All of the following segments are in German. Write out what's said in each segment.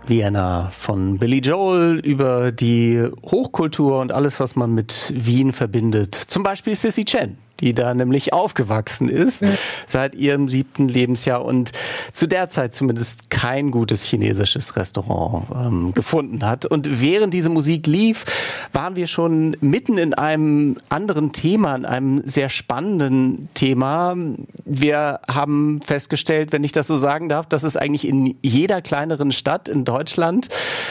Vienna, von Billy Joel über die Hochkultur und alles, was man mit Wien verbindet. Zum Beispiel Sissy Chen, die da nämlich aufgewachsen ist, seit ihrem 7. Lebensjahr und zu der Zeit zumindest kein gutes chinesisches Restaurant gefunden hat. Und während diese Musik lief, waren wir schon mitten in einem anderen Thema, in einem sehr spannenden Thema. Wir haben festgestellt, wenn ich das so sagen darf, dass es eigentlich in jeder kleineren Stadt in Deutschland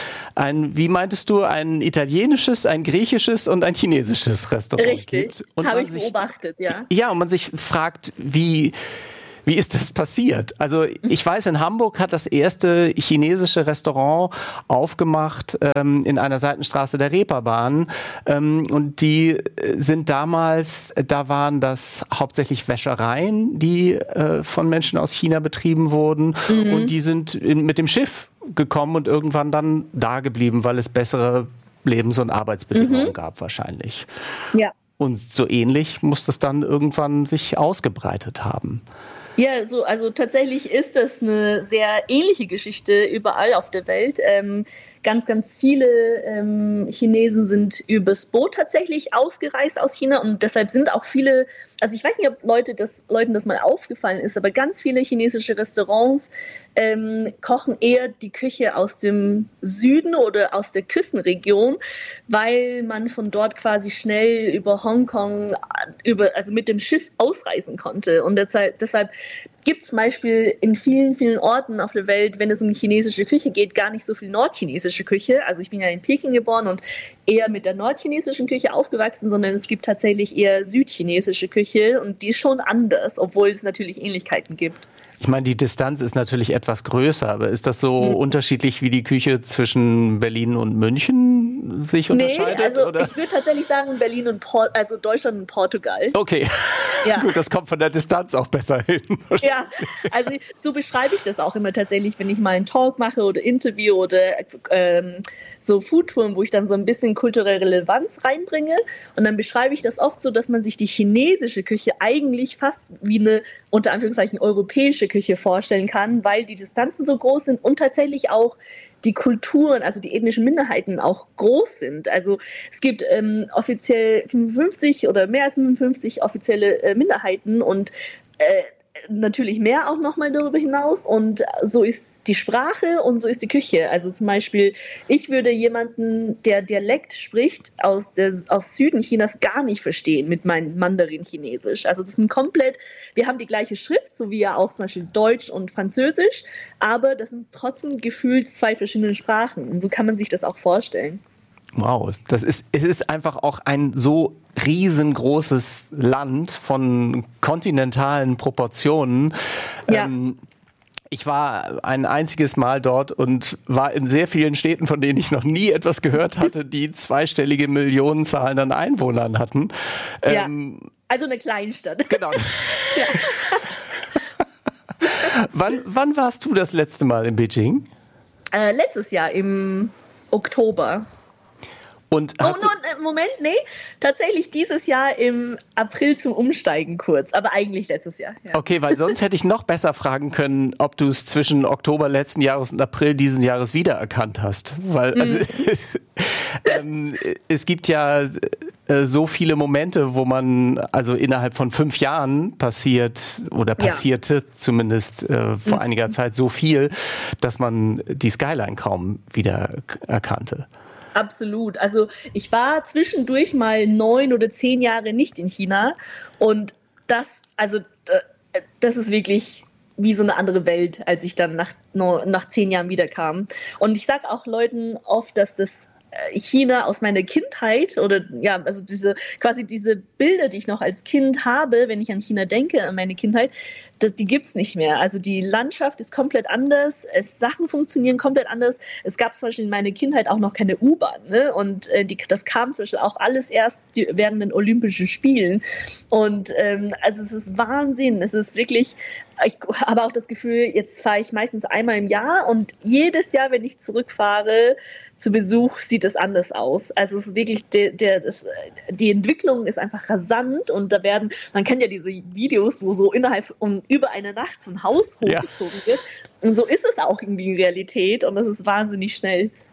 wie meintest du, ein italienisches, ein griechisches und ein chinesisches Restaurant gibt. Richtig, habe ich beobachtet, ja. Ja, und man sich fragt, wie ist das passiert? Also ich weiß, in Hamburg hat das erste chinesische Restaurant aufgemacht in einer Seitenstraße der Reeperbahn. Und die sind damals, da waren das hauptsächlich Wäschereien, die von Menschen aus China betrieben wurden. Und die sind mit dem Schiff gekommen und irgendwann dann da geblieben, weil es bessere Lebens- und Arbeitsbedingungen gab wahrscheinlich. Ja. Und so ähnlich muss das dann irgendwann sich ausgebreitet haben. Ja, also tatsächlich ist das eine sehr ähnliche Geschichte überall auf der Welt. Ganz viele Chinesen sind übers Boot tatsächlich ausgereist aus China und deshalb sind auch viele, also ich weiß nicht, ob Leuten das mal aufgefallen ist, aber ganz viele chinesische Restaurants kochen eher die Küche aus dem Süden oder aus der Küstenregion, weil man von dort quasi schnell über Hongkong, also mit dem Schiff ausreisen konnte. Und deshalb gibt es zum Beispiel in vielen Orten auf der Welt, wenn es um chinesische Küche geht, gar nicht so viel nordchinesische Küche. Also ich bin ja in Peking geboren und eher mit der nordchinesischen Küche aufgewachsen, sondern es gibt tatsächlich eher südchinesische Küche und die ist schon anders, obwohl es natürlich Ähnlichkeiten gibt. Ich meine, die Distanz ist natürlich etwas größer, aber ist das so unterschiedlich, wie die Küche zwischen Berlin und München sich unterscheidet? Nee, also oder? Ich würde tatsächlich sagen Berlin und also Deutschland und Portugal. Okay, ja. Gut, das kommt von der Distanz auch besser hin. Ja, also so beschreibe ich das auch immer tatsächlich, wenn ich mal einen Talk mache oder Interview oder so Foodtouren, wo ich dann so ein bisschen kulturelle Relevanz reinbringe und dann beschreibe ich das oft so, dass man sich die chinesische Küche eigentlich fast wie eine unter Anführungszeichen europäische Küche vorstellen kann, weil die Distanzen so groß sind und tatsächlich auch die Kulturen, also die ethnischen Minderheiten auch groß sind. Also es gibt offiziell 55 oder mehr als 55 offizielle Minderheiten und natürlich mehr auch nochmal darüber hinaus und so ist die Sprache und so ist die Küche. Also zum Beispiel, ich würde jemanden, der Dialekt spricht aus Süden Chinas gar nicht verstehen mit meinem Mandarin-Chinesisch. Also das sind wir haben die gleiche Schrift, so wie ja auch zum Beispiel Deutsch und Französisch, aber das sind trotzdem gefühlt 2 verschiedene Sprachen und so kann man sich das auch vorstellen. Wow, es ist einfach auch ein so riesengroßes Land von kontinentalen Proportionen. Ja. Ich war ein einziges Mal dort und war in sehr vielen Städten, von denen ich noch nie etwas gehört hatte, die zweistellige Millionenzahlen an Einwohnern hatten. Ja, also eine Kleinstadt. Genau. Ja. Wann warst du das letzte Mal in Beijing? Letztes Jahr im Oktober. Und Moment, nee, tatsächlich dieses Jahr im April zum Umsteigen kurz, aber eigentlich letztes Jahr. Ja. Okay, weil sonst hätte ich noch besser fragen können, ob du es zwischen Oktober letzten Jahres und April diesen Jahres wiedererkannt hast. Weil es gibt ja so viele Momente, wo man also innerhalb von 5 Jahren passierte zumindest vor einiger Zeit so viel, dass man die Skyline kaum wieder erkannte. Absolut. Also ich war zwischendurch mal 9 oder 10 Jahre nicht in China und das ist wirklich wie so eine andere Welt, als ich dann nach 10 Jahren wiederkam. Und ich sage auch Leuten oft, dass das China aus meiner Kindheit oder ja, also diese Bilder, die ich noch als Kind habe, wenn ich an China denke, an meine Kindheit, die gibt's nicht mehr. Also die Landschaft ist komplett anders, Sachen funktionieren komplett anders. Es gab zum Beispiel in meiner Kindheit auch noch keine U-Bahn, ne? Und das kam zum Beispiel auch alles erst während den Olympischen Spielen. Und also es ist Wahnsinn. Es ist wirklich, ich habe auch das Gefühl, jetzt fahre ich meistens einmal im Jahr und jedes Jahr, wenn ich zurückfahre zu Besuch, sieht es anders aus. Also es ist wirklich, die Entwicklung ist einfach rasant und man kennt ja diese Videos, wo so innerhalb von über eine Nacht so ein Haus hochgezogen wird. Und so ist es auch irgendwie in Realität und das ist wahnsinnig schnell.